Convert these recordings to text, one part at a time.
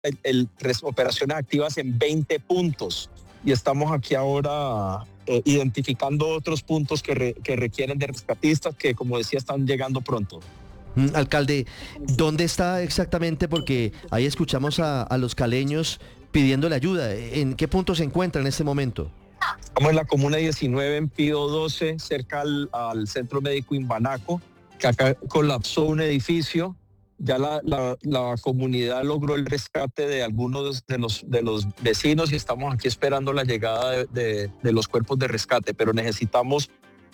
operaciones activas en 20 puntos y estamos aquí ahora identificando otros puntos que requieren de rescatistas que, como decía, están llegando pronto. Alcalde, ¿dónde está exactamente? Porque ahí escuchamos a los caleños pidiéndole ayuda. ¿En qué punto se encuentra en este momento? Estamos en la comuna 19, en Pío 12, cerca al Centro Médico Imbanaco, que acá colapsó un edificio. Ya la comunidad logró el rescate de algunos de los vecinos y estamos aquí esperando la llegada de los cuerpos de rescate, pero necesitamos,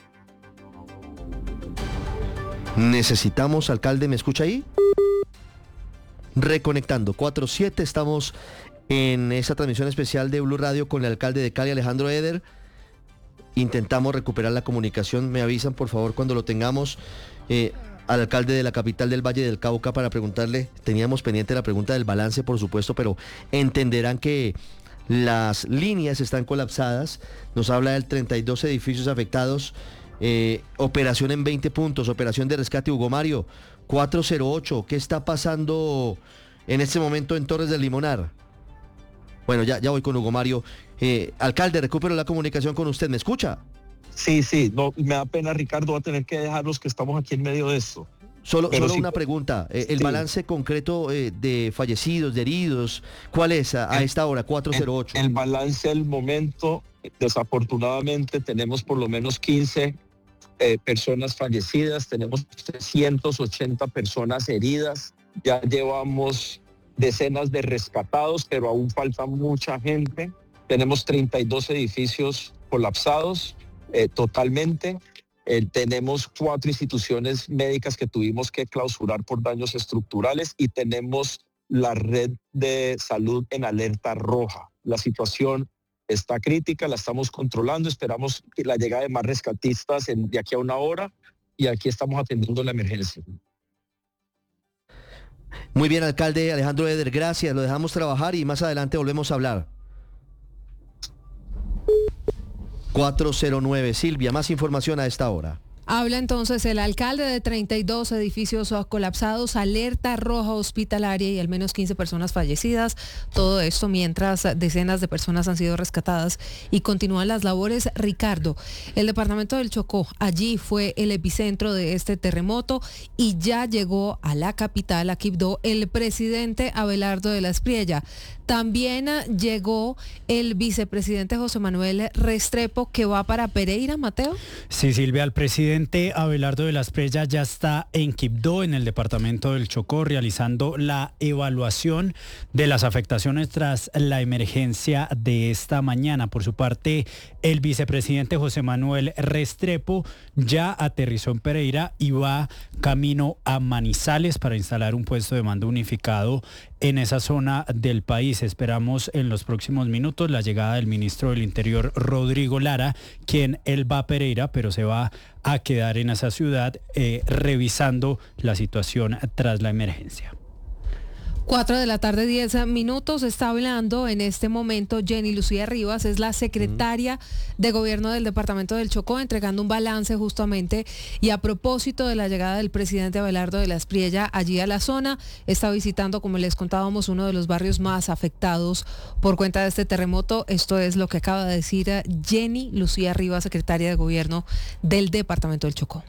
alcalde, ¿me escucha ahí? Reconectando, 4-7, estamos en esa transmisión especial de Blue Radio con el alcalde de Cali, Alejandro Eder. Intentamos recuperar la comunicación, me avisan por favor cuando lo tengamos. Al alcalde de la capital del Valle del Cauca para preguntarle, teníamos pendiente la pregunta del balance por supuesto, pero entenderán que las líneas están colapsadas, nos habla de 32 edificios afectados, operación en 20 puntos, operación de rescate. Hugo Mario, 408, ¿qué está pasando en este momento en Torres del Limonar? Bueno, ya voy con Hugo Mario. Alcalde, recupero la comunicación con usted, ¿me escucha? Sí, no, me da pena, Ricardo, va a tener que dejarlos que estamos aquí en medio de esto. Solo sí, una pregunta, el balance concreto de fallecidos, de heridos, ¿cuál es a esta hora, 408? El balance al momento, desafortunadamente, tenemos por lo menos 15 personas fallecidas, tenemos 380 personas heridas, ya llevamos decenas de rescatados, pero aún falta mucha gente. Tenemos 32 edificios colapsados totalmente. Tenemos 4 instituciones médicas que tuvimos que clausurar por daños estructurales y tenemos la red de salud en alerta roja. La situación está crítica, la estamos controlando, esperamos la llegada de más rescatistas de aquí a una hora y aquí estamos atendiendo la emergencia. Muy bien, alcalde Alejandro Eder, gracias, lo dejamos trabajar y más adelante volvemos a hablar. 409, Silvia, más información a esta hora. Habla entonces el alcalde de 32 edificios colapsados, alerta roja hospitalaria y al menos 15 personas fallecidas. Todo esto mientras decenas de personas han sido rescatadas y continúan las labores. Ricardo, el departamento del Chocó, allí fue el epicentro de este terremoto y ya llegó a la capital, a Quibdó, el presidente Abelardo de la Espriella. También llegó el vicepresidente José Manuel Restrepo, que va para Pereira, Mateo. Sí, Silvia, el presidente Abelardo de la Espriella ya está en Quibdó, en el departamento del Chocó, realizando la evaluación de las afectaciones tras la emergencia de esta mañana. Por su parte, el vicepresidente José Manuel Restrepo ya aterrizó en Pereira y va camino a Manizales para instalar un puesto de mando unificado en esa zona del país. Esperamos en los próximos minutos la llegada del ministro del Interior, Rodrigo Lara, quien él va a Pereira, pero se va a quedar en esa ciudad revisando la situación tras la emergencia. 4 de la tarde, 10 minutos. Está hablando en este momento Jenny Lucía Rivas, es la secretaria de Gobierno del Departamento del Chocó, entregando un balance justamente y a propósito de la llegada del presidente Abelardo de la Espriella allí a la zona. Está visitando, como les contábamos, uno de los barrios más afectados por cuenta de este terremoto. Esto es lo que acaba de decir Jenny Lucía Rivas, secretaria de Gobierno del Departamento del Chocó.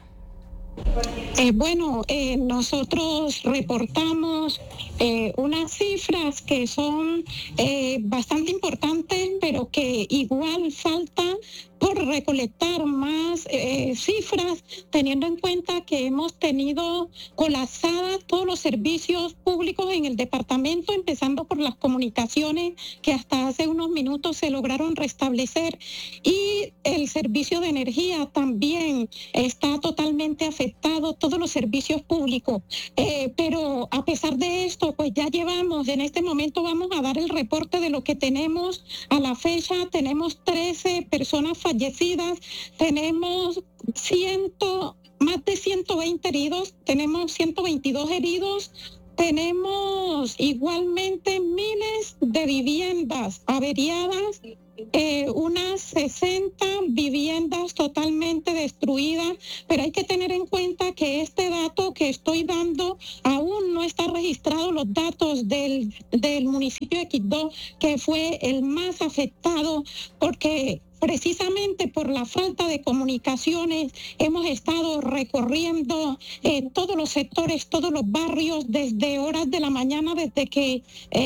Nosotros reportamos unas cifras que son bastante importantes, pero que igual falta por recolectar más cifras, teniendo en cuenta que hemos tenido colapsadas todos los servicios públicos en el departamento, empezando por las comunicaciones que hasta hace unos minutos se lograron restablecer, y el servicio de energía también está totalmente afectado, todos los servicios públicos. Pero a pesar de esto, pues ya llevamos, en este momento vamos a dar el reporte de lo que tenemos a la fecha. Tenemos 13 personas fallecidas, tenemos más de 120 heridos, tenemos 122 heridos, tenemos igualmente miles de viviendas averiadas unas 60 viviendas totalmente destruidas, pero hay que tener en cuenta que este dato que estoy dando aún no está registrado los datos del municipio de Quibdó, que fue el más afectado, porque precisamente por la falta de comunicaciones hemos estado recorriendo todos los sectores, todos los barrios desde horas de la mañana, desde que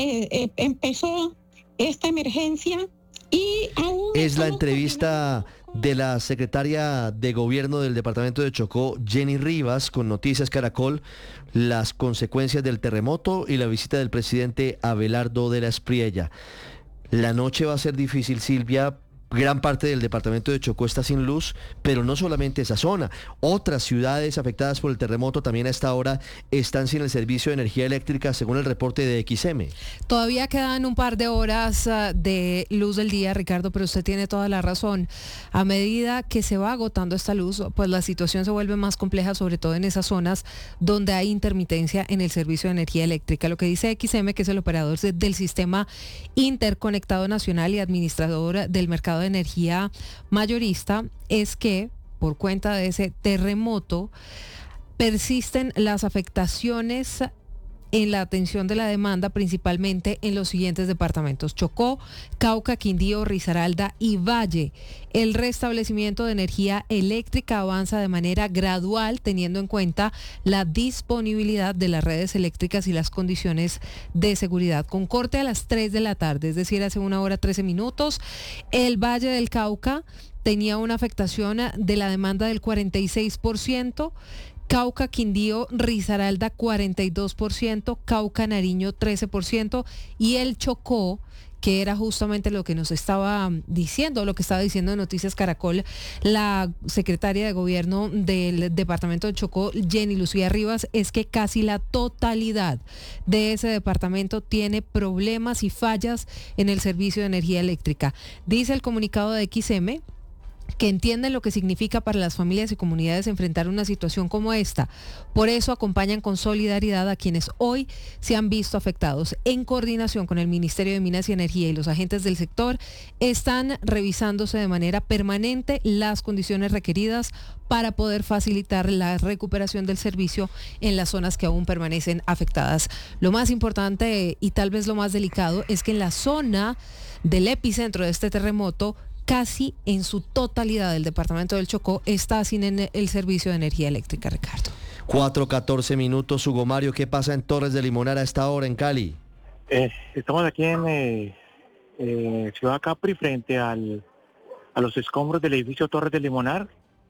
empezó esta emergencia. Y aún es la entrevista de la secretaria de Gobierno del Departamento de Chocó, Jenny Rivas, con Noticias Caracol, las consecuencias del terremoto y la visita del presidente Abelardo de la Espriella. La noche va a ser difícil, Silvia. Gran parte del departamento de Chocó está sin luz, pero no solamente esa zona. Otras ciudades afectadas por el terremoto también a esta hora están sin el servicio de energía eléctrica, según el reporte de XM. Todavía quedan un par de horas de luz del día, Ricardo, pero usted tiene toda la razón. A medida que se va agotando esta luz, pues la situación se vuelve más compleja, sobre todo en esas zonas donde hay intermitencia en el servicio de energía eléctrica. Lo que dice XM, que es el operador del Sistema Interconectado Nacional y administrador del mercado de energía mayorista, es que por cuenta de ese terremoto persisten las afectaciones en la atención de la demanda, principalmente en los siguientes departamentos: Chocó, Cauca, Quindío, Risaralda y Valle. El restablecimiento de energía eléctrica avanza de manera gradual, teniendo en cuenta la disponibilidad de las redes eléctricas y las condiciones de seguridad. Con corte a las 3 de la tarde, es decir, hace 1 hora 13 minutos, el Valle del Cauca tenía una afectación de la demanda del 46%, Cauca, Quindío, Risaralda 42%, Cauca, Nariño 13% y el Chocó, que era justamente lo que nos estaba diciendo, lo que estaba diciendo en Noticias Caracol la secretaria de Gobierno del departamento de Chocó, Jenny Lucía Rivas, es que casi la totalidad de ese departamento tiene problemas y fallas en el servicio de energía eléctrica. Dice el comunicado de XM que entienden lo que significa para las familias y comunidades enfrentar una situación como esta. Por eso acompañan con solidaridad a quienes hoy se han visto afectados. En coordinación con el Ministerio de Minas y Energía y los agentes del sector, están revisándose de manera permanente las condiciones requeridas para poder facilitar la recuperación del servicio en las zonas que aún permanecen afectadas. Lo más importante y tal vez lo más delicado es que en la zona del epicentro de este terremoto, casi en su totalidad del departamento del Chocó está sin el servicio de energía eléctrica, Ricardo. 4:14 minutos, Hugo Mario, ¿qué pasa en Torres de Limonar a esta hora en Cali? Estamos aquí en Ciudad Capri, frente a los escombros del edificio Torres de Limonar.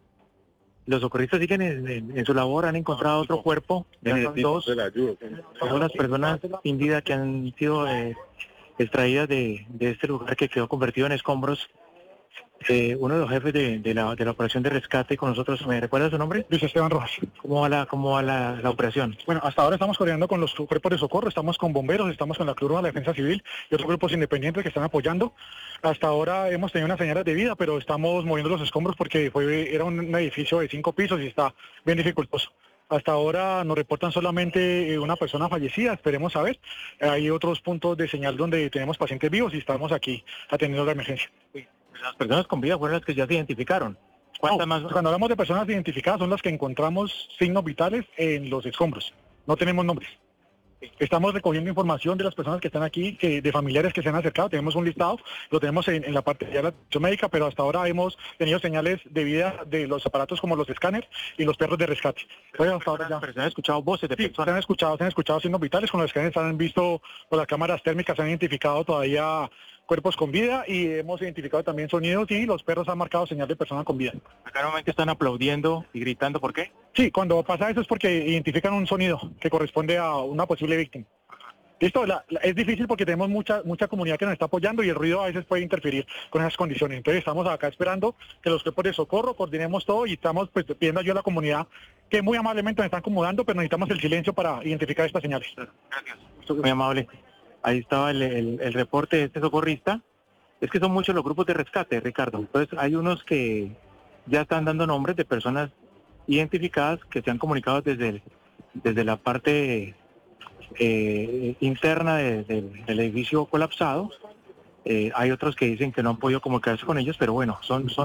Los socorristas siguen en su labor, han encontrado otro cuerpo, dos unas personas sin vida que han sido extraídas de este lugar que quedó convertido en escombros. Uno de los jefes de la operación de rescate con nosotros, ¿me recuerda su nombre? Luis Esteban Rojas. ¿Cómo va la operación? Bueno, hasta ahora estamos coordinando con los cuerpos de socorro, estamos con bomberos, estamos con la Cruz Roja, la Defensa Civil y otros grupos independientes que están apoyando. Hasta ahora hemos tenido unas señales de vida, pero estamos moviendo los escombros porque era un edificio de 5 pisos y está bien dificultoso. Hasta ahora nos reportan solamente una persona fallecida, esperemos a ver. Hay otros puntos de señal donde tenemos pacientes vivos y estamos aquí atendiendo la emergencia. Las personas con vida fueron las que ya se identificaron. ¿Cuántas más? Cuando hablamos de personas identificadas son las que encontramos signos vitales en los escombros. No tenemos nombres. Estamos recogiendo información de las personas que están aquí, de familiares que se han acercado. Tenemos un listado, lo tenemos en la parte de la atención médica, pero hasta ahora hemos tenido señales de vida de los aparatos como los escáneres y los perros de rescate. Pero hasta ahora se han escuchado voces de personas. Se han escuchado signos vitales. Con los escáneres han visto, con las cámaras térmicas se han identificado todavía cuerpos con vida y hemos identificado también sonidos y los perros han marcado señal de persona con vida. Acá normalmente están aplaudiendo y gritando, ¿por qué? Sí, cuando pasa eso es porque identifican un sonido que corresponde a una posible víctima. Listo, es difícil porque tenemos mucha comunidad que nos está apoyando y el ruido a veces puede interferir con esas condiciones. Entonces estamos acá esperando que los cuerpos de socorro coordinemos todo y estamos pidiendo ayuda a la comunidad que muy amablemente nos están acomodando, pero necesitamos el silencio para identificar estas señales. Gracias. Muy amable. Ahí estaba el reporte de este socorrista. Es que son muchos los grupos de rescate, Ricardo. Entonces hay unos que ya están dando nombres de personas identificadas que se han comunicado desde la parte interna del edificio colapsado. Hay otros que dicen que no han podido comunicarse con ellos, pero bueno,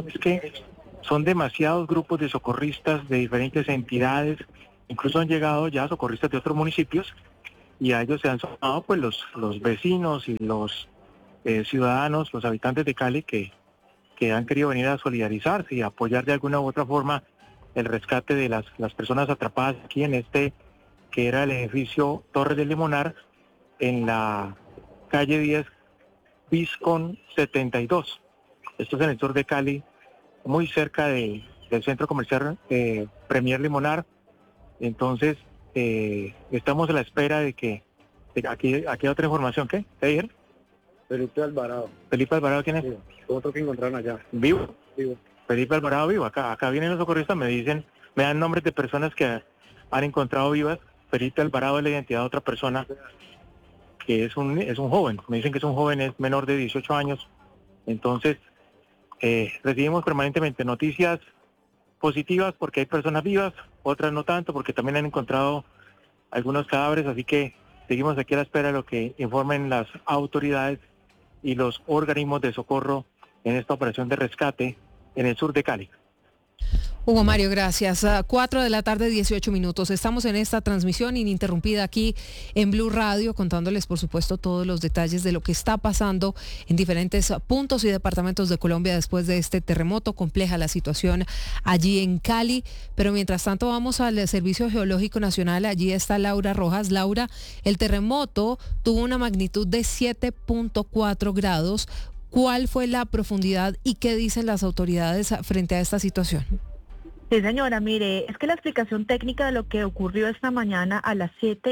son demasiados grupos de socorristas de diferentes entidades, incluso han llegado ya socorristas de otros municipios, y a ellos se han sumado pues los vecinos y los ciudadanos, los habitantes de Cali que han querido venir a solidarizarse y apoyar de alguna u otra forma el rescate de las personas atrapadas aquí en este, que era el edificio Torres del Limonar, en la calle 10 bis con 72. Esto es en el sur de Cali, muy cerca del centro comercial Premier Limonar. Entonces, estamos a la espera de que aquí hay otra información. ¿Qué? ¿Qué dijeron? Felipe Alvarado. Felipe Alvarado, ¿quién es? Sí, otro que encontraron allá. ¿Vivo? Vivo. Felipe Alvarado vivo. Acá vienen los socorristas, me dan nombres de personas que han encontrado vivas. Felipe Alvarado es la identidad de otra persona que es un joven. Me dicen que es un joven, es menor de 18 años. Entonces, recibimos permanentemente noticias positivas porque hay personas vivas, otras no tanto porque también han encontrado algunos cadáveres, así que seguimos aquí a la espera de lo que informen las autoridades y los organismos de socorro en esta operación de rescate en el sur de Cali. Hugo Mario, gracias. 4 de la tarde, 18 minutos. Estamos en esta transmisión ininterrumpida aquí en Blue Radio, contándoles, por supuesto, todos los detalles de lo que está pasando en diferentes puntos y departamentos de Colombia después de este terremoto. Compleja la situación allí en Cali. Pero mientras tanto, vamos al Servicio Geológico Nacional. Allí está Laura Rojas. Laura, el terremoto tuvo una magnitud de 7.4 grados. ¿Cuál fue la profundidad y qué dicen las autoridades frente a esta situación? Sí, señora, mire, es que la explicación técnica de lo que ocurrió esta mañana a las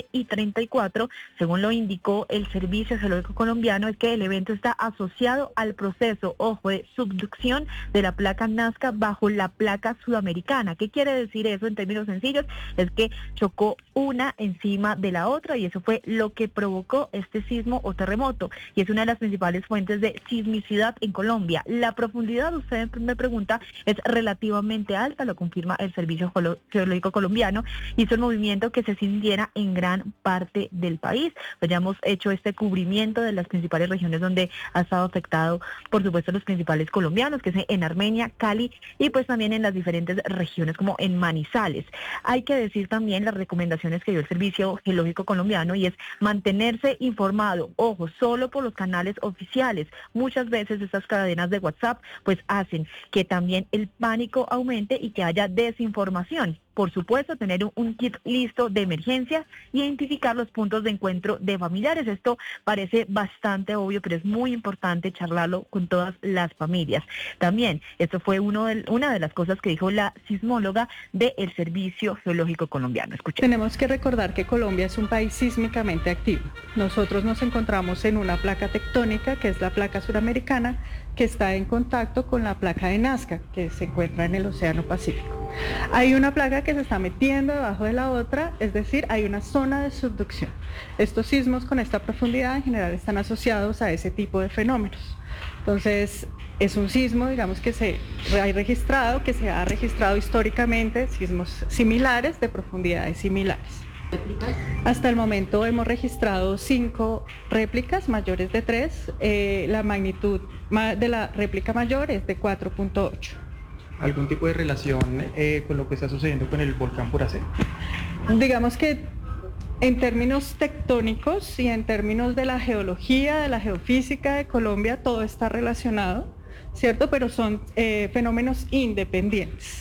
7:34, según lo indicó el Servicio Geológico Colombiano, es que el evento está asociado al proceso, ojo, de subducción de la placa Nazca bajo la placa sudamericana. ¿Qué quiere decir eso en términos sencillos? Es que chocó una encima de la otra y eso fue lo que provocó este sismo o terremoto. Y es una de las principales fuentes de sismicidad en Colombia. La profundidad, usted me pregunta, es relativamente alta, lo confirma el Servicio Geológico Colombiano, hizo el movimiento que se sintiera en gran parte del país. Pues ya hemos hecho este cubrimiento de las principales regiones donde ha estado afectado, por supuesto, los principales colombianos, que es en Armenia, Cali y pues también en las diferentes regiones como en Manizales. Hay que decir también las recomendaciones que dio el Servicio Geológico Colombiano y es mantenerse informado, ojo, solo por los canales oficiales. Muchas veces estas cadenas de WhatsApp pues hacen que también el pánico aumente y que haya desinformación. Por supuesto, tener un kit listo de emergencia, identificar los puntos de encuentro de familiares. Esto parece bastante obvio, pero es muy importante charlarlo con todas las familias. También, esto fue una de las cosas que dijo la sismóloga del Servicio Geológico Colombiano. Escuchen. Tenemos que recordar que Colombia es un país sísmicamente activo. Nosotros nos encontramos en una placa tectónica, que es la placa suramericana, que está en contacto con la placa de Nazca, que se encuentra en el Océano Pacífico. Hay una placa que se está metiendo debajo de la otra, es decir, hay una zona de subducción. Estos sismos con esta profundidad en general están asociados a ese tipo de fenómenos. Entonces, es un sismo, digamos, que se ha registrado históricamente sismos similares de profundidades similares. Hasta el momento hemos registrado 5 réplicas mayores de 3. La magnitud de la réplica mayor es de 4.8. ¿Algún tipo de relación con lo que está sucediendo con el volcán Puracé? Digamos que en términos tectónicos y en términos de la geología, de la geofísica de Colombia, todo está relacionado, ¿cierto? Pero son fenómenos independientes.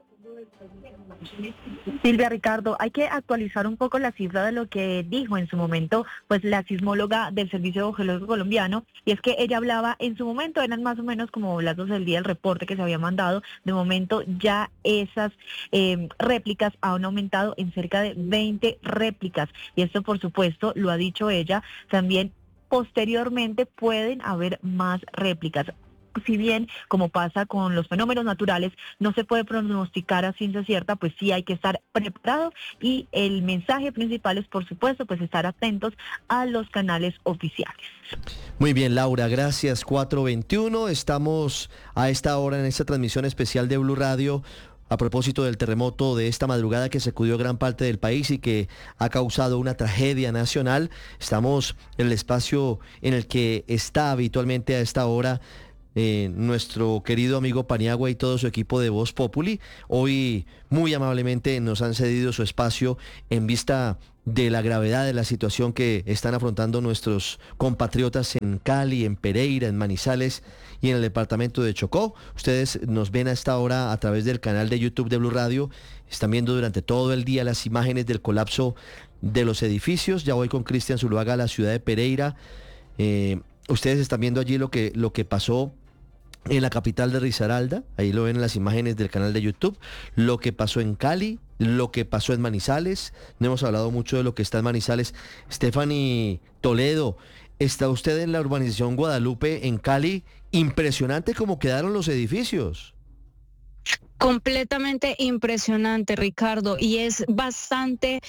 Silvia, Ricardo, hay que actualizar un poco la cifra de lo que dijo en su momento pues la sismóloga del Servicio Geológico Colombiano, y es que ella hablaba en su momento, eran más o menos como las 12 del día el reporte que se había mandado. De momento ya esas réplicas han aumentado en cerca de 20 réplicas, y esto por supuesto lo ha dicho ella, también posteriormente pueden haber más réplicas. Si bien, como pasa con los fenómenos naturales, no se puede pronosticar a ciencia cierta, pues sí hay que estar preparado, y el mensaje principal es, por supuesto, pues estar atentos a los canales oficiales. Muy bien, Laura, gracias. 4:21, estamos a esta hora en esta transmisión especial de Blue Radio a propósito del terremoto de esta madrugada que sacudió gran parte del país y que ha causado una tragedia nacional. Estamos en el espacio en el que está habitualmente a esta hora nuestro querido amigo Paniagua y todo su equipo de Voz Populi. Hoy muy amablemente nos han cedido su espacio en vista de la gravedad de la situación que están afrontando nuestros compatriotas en Cali, en Pereira, en Manizales y en el departamento de Chocó. Ustedes nos ven a esta hora a través del canal de YouTube de Blue Radio. Están viendo durante todo el día las imágenes del colapso de los edificios. Ya voy con Cristian Zuluaga a la ciudad de Pereira. Ustedes están viendo allí lo que pasó en la capital de Risaralda, ahí lo ven en las imágenes del canal de YouTube, lo que pasó en Cali, lo que pasó en Manizales. No hemos hablado mucho de lo que está en Manizales. Stephanie Toledo, ¿está usted en la urbanización Guadalupe en Cali? Impresionante cómo quedaron los edificios. Completamente impresionante, Ricardo, y es bastante...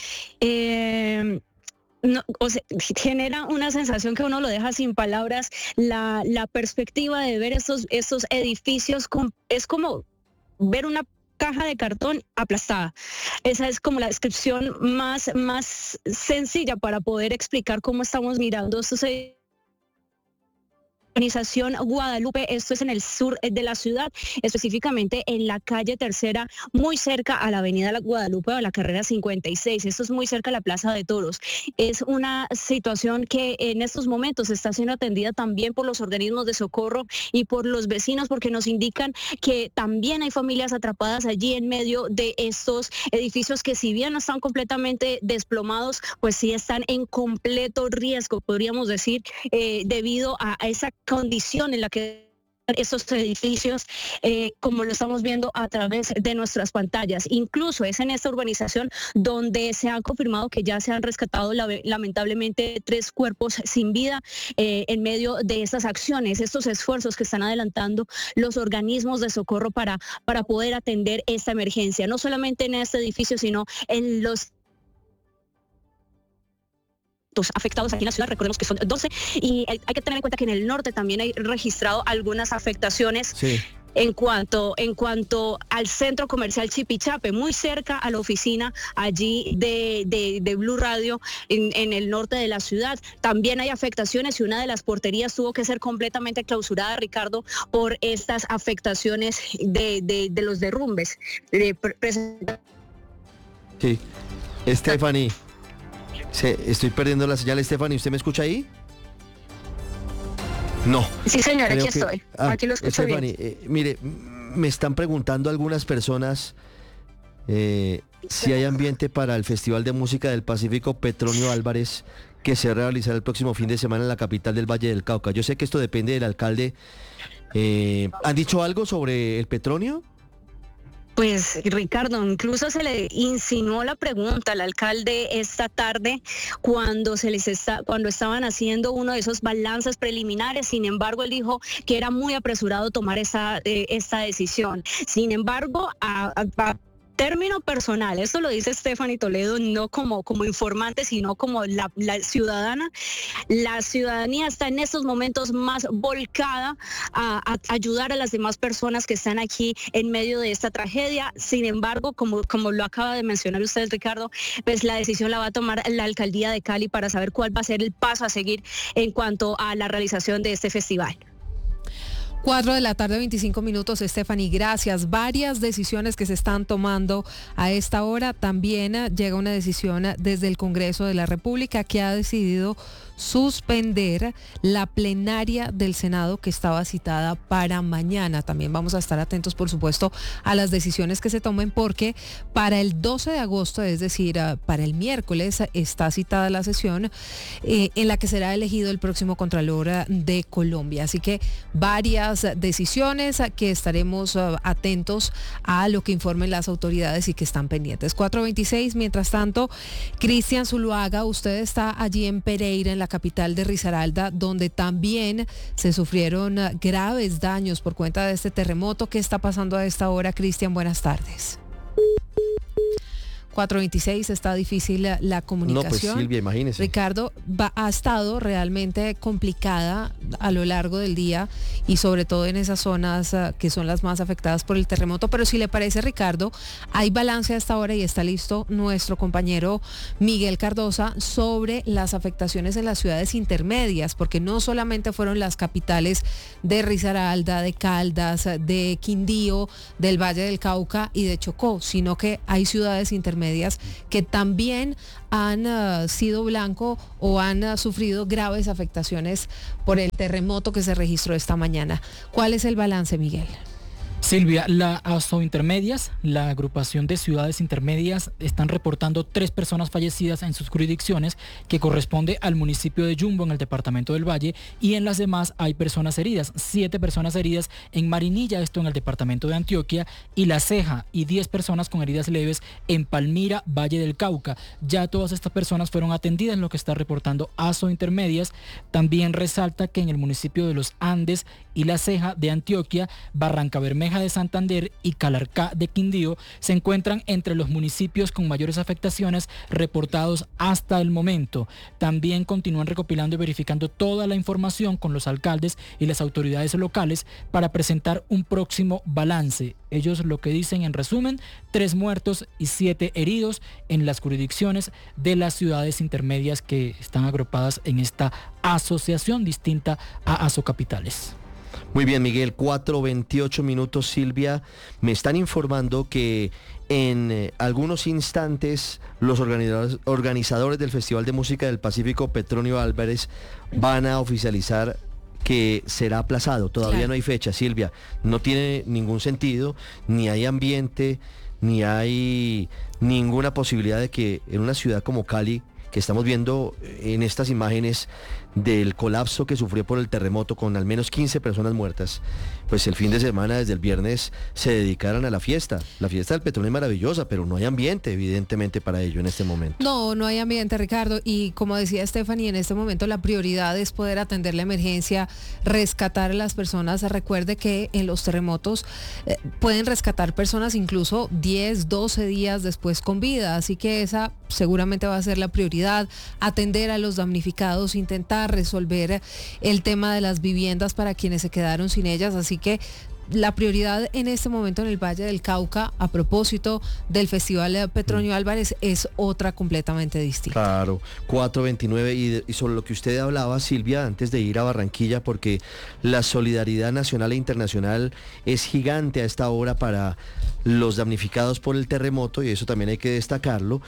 genera una sensación que uno lo deja sin palabras. La perspectiva de ver estos edificios es como ver una caja de cartón aplastada. Esa es como la descripción más sencilla para poder explicar cómo estamos mirando estos edificios. Organización Guadalupe, esto es en el sur de la ciudad, específicamente en la calle Tercera, muy cerca a la avenida Guadalupe o a la carrera 56. Esto es muy cerca a la Plaza de Toros. Es una situación que en estos momentos está siendo atendida también por los organismos de socorro y por los vecinos, porque nos indican que también hay familias atrapadas allí en medio de estos edificios que, si bien no están completamente desplomados, pues sí están en completo riesgo, podríamos decir, debido a esa condición en la que estos edificios, como lo estamos viendo a través de nuestras pantallas. Incluso es en esta urbanización donde se ha confirmado que ya se han rescatado lamentablemente 3 cuerpos sin vida en medio de estas acciones, estos esfuerzos que están adelantando los organismos de socorro para poder atender esta emergencia, no solamente en este edificio, sino en los afectados aquí en la ciudad. Recordemos que son 12 y hay que tener en cuenta que en el norte también hay registrado algunas afectaciones. Sí. En cuanto al centro comercial Chipichape, muy cerca a la oficina allí de Blue Radio en el norte de la ciudad, también hay afectaciones y una de las porterías tuvo que ser completamente clausurada, Ricardo, por estas afectaciones de los derrumbes. Sí, Stephanie. Estoy perdiendo la señal, Stephanie. ¿Usted me escucha ahí? No. Sí, señor, aquí estoy. Aquí lo escucho Stephanie, bien. Mire, me están preguntando algunas personas si hay ambiente para el Festival de Música del Pacífico Petronio Álvarez, que se realizará el próximo fin de semana en la capital del Valle del Cauca. Yo sé que esto depende del alcalde. ¿Han dicho algo sobre el Petronio? Pues, Ricardo, incluso se le insinuó la pregunta al alcalde esta tarde cuando estaban haciendo uno de esos balances preliminares. Sin embargo, él dijo que era muy apresurado tomar esta decisión. Sin embargo, a término personal, esto lo dice Stephanie Toledo, no como informante, sino como la ciudadana. La ciudadanía está en estos momentos más volcada a ayudar a las demás personas que están aquí en medio de esta tragedia. Sin embargo, como lo acaba de mencionar usted, Ricardo, pues la decisión la va a tomar la alcaldía de Cali para saber cuál va a ser el paso a seguir en cuanto a la realización de este festival. 4:25 p.m, Stephanie, gracias. Varias decisiones que se están tomando a esta hora. También llega una decisión desde el Congreso de la República que ha decidido suspender la plenaria del Senado que estaba citada para mañana. También vamos a estar atentos, por supuesto, a las decisiones que se tomen, porque para el 12 de agosto, es decir, para el miércoles, está citada la sesión en la que será elegido el próximo Contralor de Colombia. Así que varias decisiones que estaremos atentos a lo que informen las autoridades y que están pendientes. 4:26, mientras tanto, Cristian Zuluaga, usted está allí en Pereira, en la capital de Risaralda, donde también se sufrieron graves daños por cuenta de este terremoto. ¿Qué está pasando a esta hora, Cristian? Buenas tardes. 426 está difícil la comunicación. No, pues Silvia, imagínese. Ricardo, ha estado realmente complicada a lo largo del día y sobre todo en esas zonas que son las más afectadas por el terremoto. Pero si le parece, Ricardo, hay balance hasta ahora y está listo nuestro compañero Miguel Cardosa sobre las afectaciones en las ciudades intermedias, porque no solamente fueron las capitales de Risaralda, de Caldas, de Quindío, del Valle del Cauca y de Chocó, sino que hay ciudades intermedias que también han sido blanco o han sufrido graves afectaciones por el terremoto que se registró esta mañana. ¿Cuál es el balance, Miguel? Silvia, la ASO Intermedias, la agrupación de ciudades intermedias, están reportando 3 personas fallecidas en sus jurisdicciones, que corresponde al municipio de Yumbo en el departamento del Valle, y en las demás hay personas heridas, 7 personas heridas en Marinilla, esto en el departamento de Antioquia, y La Ceja, y 10 personas con heridas leves en Palmira, Valle del Cauca. Ya todas estas personas fueron atendidas, lo que está reportando ASO Intermedias. También resalta que en el municipio de Los Andes y La Ceja de Antioquia, Barranca Bermeja de Santander y Calarcá de Quindío se encuentran entre los municipios con mayores afectaciones reportados hasta el momento. También continúan recopilando y verificando toda la información con los alcaldes y las autoridades locales para presentar un próximo balance. Ellos lo que dicen en resumen: 3 muertos y 7 heridos en las jurisdicciones de las ciudades intermedias que están agrupadas en esta asociación distinta a Asocapitales. Muy bien, Miguel, 4:28 minutos, Silvia. Me están informando que en algunos instantes los organizadores del Festival de Música del Pacífico, Petronio Álvarez, van a oficializar que será aplazado. Todavía no hay fecha, Silvia. No tiene ningún sentido, ni hay ambiente, ni hay ninguna posibilidad de que en una ciudad como Cali, que estamos viendo en estas imágenes del colapso que sufrió por el terremoto, con al menos 15 personas muertas, pues el fin de semana, desde el viernes, se dedicaran a la fiesta. La fiesta del petróleo es maravillosa, pero no hay ambiente, evidentemente, para ello en este momento. No hay ambiente, Ricardo, y como decía Stephanie, en este momento la prioridad es poder atender la emergencia, rescatar a las personas. Recuerde que en los terremotos pueden rescatar personas incluso 10, 12 días después con vida, así que esa seguramente va a ser la prioridad, atender a los damnificados, intentar resolver el tema de las viviendas para quienes se quedaron sin ellas, así que la prioridad en este momento en el Valle del Cauca, a propósito del Festival Petronio Álvarez, es otra completamente distinta. Claro, 4:29, y sobre lo que usted hablaba, Silvia, antes de ir a Barranquilla, porque la solidaridad nacional e internacional es gigante a esta hora para los damnificados por el terremoto, y eso también hay que destacarlo.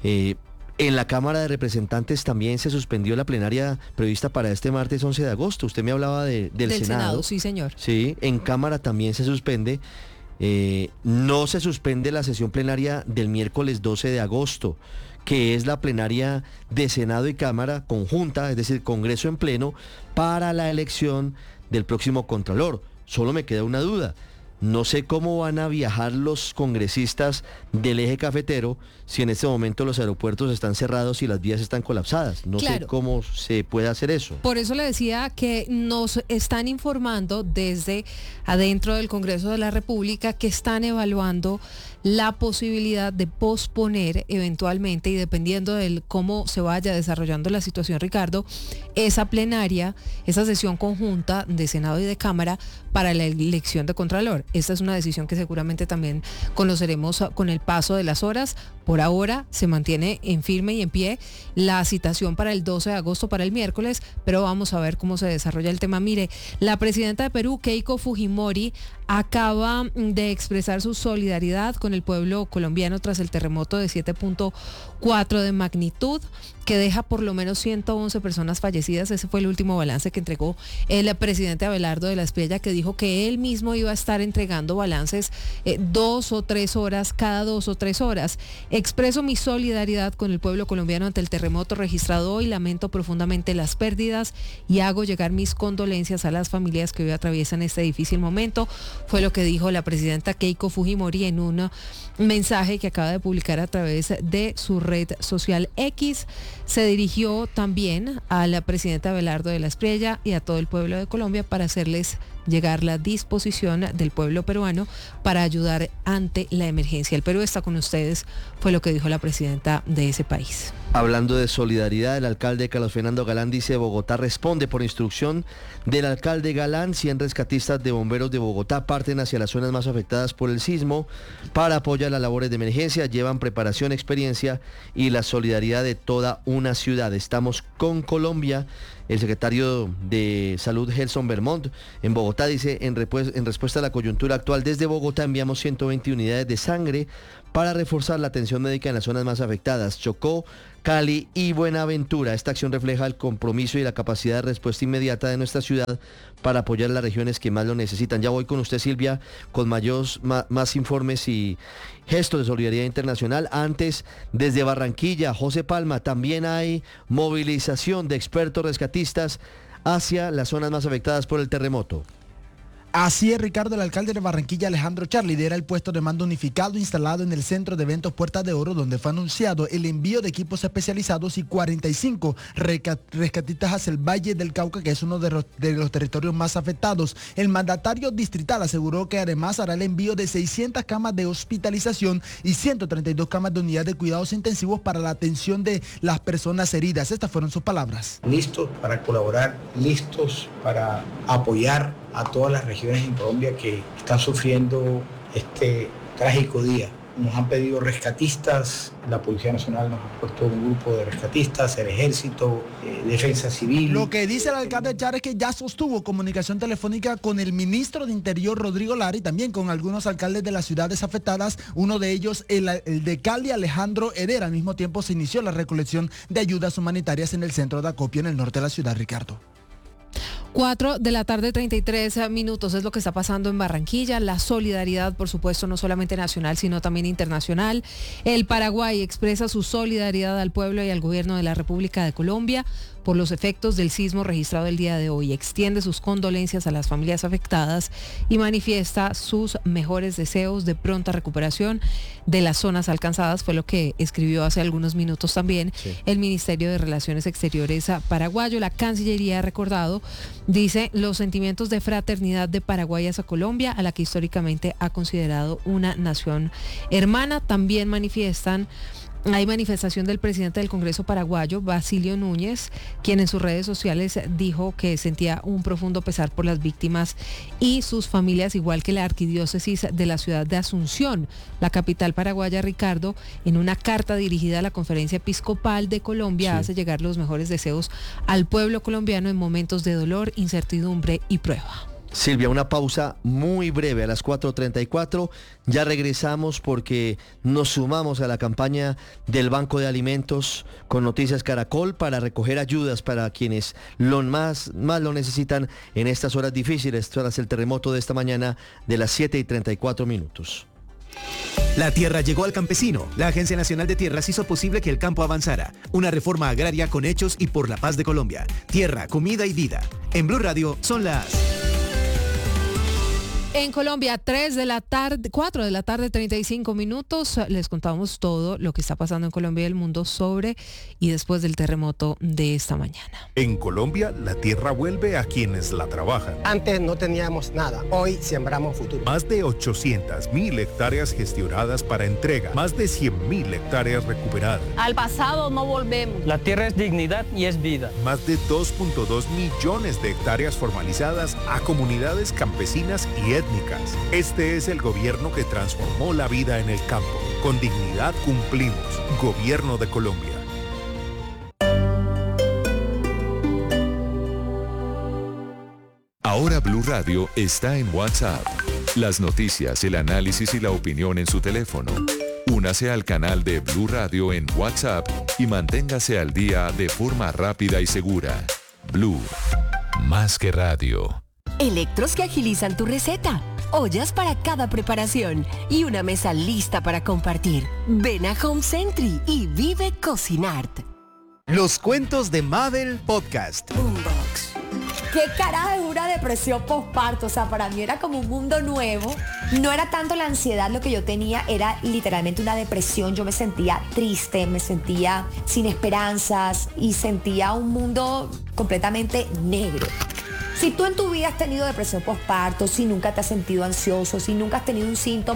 En la Cámara de Representantes también se suspendió la plenaria prevista para este martes 11 de agosto. Usted me hablaba del Senado. Sí, señor. Sí, en Cámara también se suspende. No se suspende la sesión plenaria del miércoles 12 de agosto, que es la plenaria de Senado y Cámara conjunta, es decir, Congreso en pleno, para la elección del próximo Contralor. Solo me queda una duda. No sé cómo van a viajar los congresistas del eje cafetero si en este momento los aeropuertos están cerrados y las vías están colapsadas. No sé cómo se puede hacer eso. Por eso le decía que nos están informando desde adentro del Congreso de la República que están evaluando la posibilidad de posponer eventualmente, y dependiendo de cómo se vaya desarrollando la situación, Ricardo, esa plenaria, esa sesión conjunta de Senado y de Cámara para la elección de Contralor. Esta es una decisión que seguramente también conoceremos con el paso de las horas. Por ahora se mantiene en firme y en pie la citación para el 12 de agosto, para el miércoles, pero vamos a ver cómo se desarrolla el tema. Mire, la presidenta de Perú, Keiko Fujimori, acaba de expresar su solidaridad con el pueblo colombiano tras el terremoto de 7.4 de magnitud, que deja por lo menos 111 personas fallecidas. Ese fue el último balance que entregó el presidente Abelardo de la Espriella, que dijo que él mismo iba a estar entregando balances 2 o 3 horas, cada 2 o 3 horas. Expreso mi solidaridad con el pueblo colombiano ante el terremoto registrado hoy, lamento profundamente las pérdidas y hago llegar mis condolencias a las familias que hoy atraviesan este difícil momento. Fue lo que dijo la presidenta Keiko Fujimori en un mensaje que acaba de publicar a través de su red social X. Se dirigió también a la presidenta Abelardo de la Espriella y a todo el pueblo de Colombia para hacerles llegar la disposición del pueblo peruano para ayudar ante la emergencia. El Perú está con ustedes. fue lo que dijo la presidenta de ese país. Hablando de solidaridad, el alcalde Carlos Fernando Galán dice: Bogotá responde por instrucción del alcalde Galán. 100 rescatistas de bomberos de Bogotá parten hacia las zonas más afectadas por el sismo para apoyar las labores de emergencia. Llevan preparación, experiencia y la solidaridad de toda una ciudad. Estamos con Colombia. El secretario de Salud, Gelson Vermont, en Bogotá dice: en respuesta a la coyuntura actual, desde Bogotá enviamos 120 unidades de sangre para reforzar la atención médica en las zonas más afectadas, Chocó, Cali y Buenaventura. Esta acción refleja el compromiso y la capacidad de respuesta inmediata de nuestra ciudad para apoyar las regiones que más lo necesitan. Ya voy con usted, Silvia, con más informes y gestos de solidaridad internacional. Antes, desde Barranquilla, José Palma, también hay movilización de expertos rescatistas hacia las zonas más afectadas por el terremoto. Así es, Ricardo. El alcalde de Barranquilla, Alejandro Char, lidera el puesto de mando unificado instalado en el centro de eventos Puerta de Oro, donde fue anunciado el envío de equipos especializados y 45 rescatistas hacia el Valle del Cauca, que es uno de los territorios más afectados. El mandatario distrital aseguró que además hará el envío de 600 camas de hospitalización y 132 camas de unidad de cuidados intensivos para la atención de las personas heridas. Estas fueron sus palabras. Listos para colaborar, listos para apoyar a todas las regiones en Colombia que están sufriendo este trágico día. Nos han pedido rescatistas, la Policía Nacional nos ha puesto un grupo de rescatistas, el Ejército, Defensa Civil. Lo que dice el alcalde Char es que ya sostuvo comunicación telefónica con el ministro de Interior, Rodrigo Lara, y también con algunos alcaldes de las ciudades afectadas, uno de ellos el de Cali, Alejandro Eder. Al mismo tiempo se inició la recolección de ayudas humanitarias en el centro de acopio en el norte de la ciudad, Ricardo. 4 de la tarde, 33 minutos, es lo que está pasando en Barranquilla. La solidaridad, por supuesto, no solamente nacional, sino también internacional. El Paraguay expresa su solidaridad al pueblo y al gobierno de la República de Colombia por los efectos del sismo registrado el día de hoy. Extiende sus condolencias a las familias afectadas y manifiesta sus mejores deseos de pronta recuperación de las zonas alcanzadas. Fue lo que escribió hace algunos minutos también el Ministerio de Relaciones Exteriores paraguayo. La Cancillería ha recordado, dice, los sentimientos de fraternidad de Paraguay hacia Colombia, a la que históricamente ha considerado una nación hermana. También hay manifestación del presidente del Congreso paraguayo, Basilio Núñez, quien en sus redes sociales dijo que sentía un profundo pesar por las víctimas y sus familias, igual que la arquidiócesis de la ciudad de Asunción, la capital paraguaya. Ricardo, en una carta dirigida a la Conferencia Episcopal de Colombia, hace llegar los mejores deseos al pueblo colombiano en momentos de dolor, incertidumbre y prueba. Silvia, una pausa muy breve a las 4:34. Ya regresamos porque nos sumamos a la campaña del Banco de Alimentos con Noticias Caracol para recoger ayudas para quienes más lo necesitan en estas horas difíciles, tras el terremoto de esta mañana de las 7:34. La tierra llegó al campesino. La Agencia Nacional de Tierras hizo posible que el campo avanzara. Una reforma agraria con hechos y por la paz de Colombia. Tierra, comida y vida. En Blue Radio son las... En Colombia, 4 de la tarde, 35 minutos. Les contamos todo lo que está pasando en Colombia y el mundo sobre y después del terremoto de esta mañana. En Colombia, la tierra vuelve a quienes la trabajan. Antes no teníamos nada, hoy sembramos futuro. Más de 800.000 hectáreas gestionadas para entrega, más de 100.000 hectáreas recuperadas. Al pasado no volvemos. La tierra es dignidad y es vida. Más de 2.2 millones de hectáreas formalizadas a comunidades campesinas y étnicas. Este es el gobierno que transformó la vida en el campo. Con dignidad cumplimos. Gobierno de Colombia. Ahora Blue Radio está en WhatsApp. Las noticias, el análisis y la opinión en su teléfono. Únase al canal de Blue Radio en WhatsApp y manténgase al día de forma rápida y segura. Blue, más que radio. Electros que agilizan tu receta, ollas para cada preparación y una mesa lista para compartir. Ven a Home Century y vive Cocinart. Los cuentos de Mabel Podcast. Boombox. Qué cara de dura depresión postparto, o sea, para mí era como un mundo nuevo. No era tanto la ansiedad lo que yo tenía, era literalmente una depresión. Yo me sentía triste, me sentía sin esperanzas y sentía un mundo completamente negro. Si tú en tu vida has tenido depresión postparto, si nunca te has sentido ansioso, si nunca has tenido un síntoma,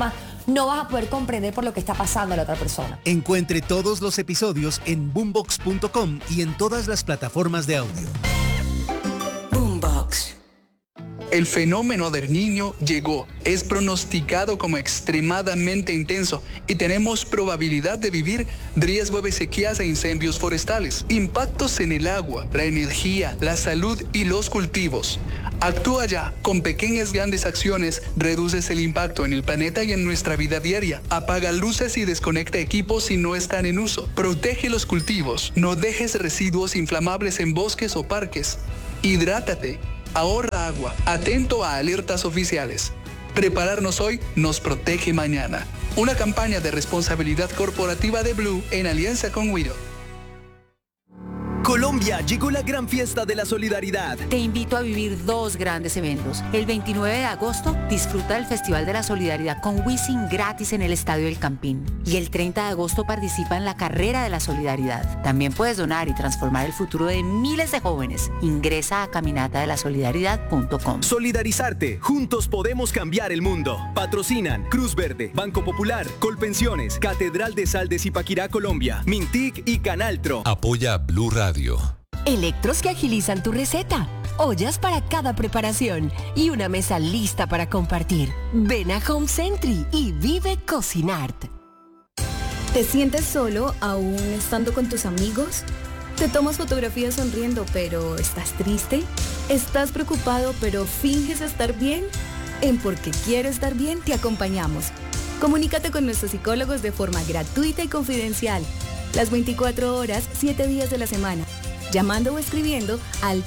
no vas a poder comprender por lo que está pasando a la otra persona. Encuentre todos los episodios en boombox.com y en todas las plataformas de audio. Boombox. El fenómeno del Niño llegó, es pronosticado como extremadamente intenso y tenemos probabilidad de vivir riesgo de sequías e incendios forestales, impactos en el agua, la energía, la salud y los cultivos. Actúa ya, con pequeñas grandes acciones reduces el impacto en el planeta y en nuestra vida diaria. Apaga luces y desconecta equipos si no están en uso. Protege los cultivos, no dejes residuos inflamables en bosques o parques. Hidrátate. Ahorra agua, atento a alertas oficiales. Prepararnos hoy nos protege mañana. Una campaña de responsabilidad corporativa de Blue en alianza con Wido. Colombia, llegó la gran fiesta de la solidaridad. Te invito a vivir 2 grandes eventos. El 29 de agosto, disfruta del Festival de la Solidaridad con Wisin gratis en el Estadio del Campín. Y el 30 de agosto participa en la Carrera de la Solidaridad. También puedes donar y transformar el futuro de miles de jóvenes. Ingresa a caminatadelasolidaridad.com. Solidarizarte. Juntos podemos cambiar el mundo. Patrocinan Cruz Verde, Banco Popular, Colpensiones, Catedral de Sal de Zipaquirá, Colombia, Mintic y Canaltro. Apoya Blue Radio. Electros que agilizan tu receta, ollas para cada preparación y una mesa lista para compartir. Ven a Home Century y vive Cocinart. ¿Te sientes solo aún estando con tus amigos? ¿Te tomas fotografías sonriendo pero estás triste? ¿Estás preocupado pero finges estar bien? En Porque Quiero Estar Bien te acompañamos. Comunícate con nuestros psicólogos de forma gratuita y confidencial. Las 24 horas, 7 días de la semana. Llamando o escribiendo al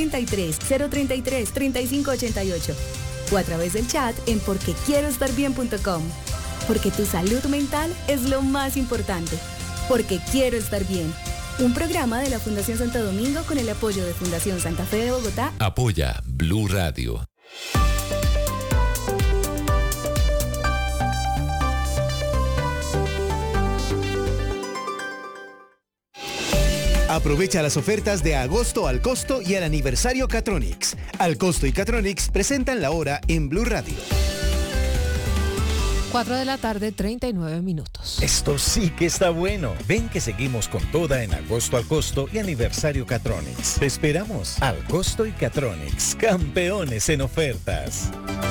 333-033-3588 o a través del chat en porquequieroestarbien.com. Porque tu salud mental es lo más importante. Porque Quiero Estar Bien. Un programa de la Fundación Santo Domingo con el apoyo de Fundación Santa Fe de Bogotá. Apoya Blue Radio. Aprovecha las ofertas de agosto al costo y al aniversario Catronics. Al costo y Catronics presentan la hora en Blue Radio. 4 de la tarde, 39 minutos. Esto sí que está bueno. Ven que seguimos con toda en agosto al costo y aniversario Catronics. Te esperamos. Al costo y Catronics, campeones en ofertas.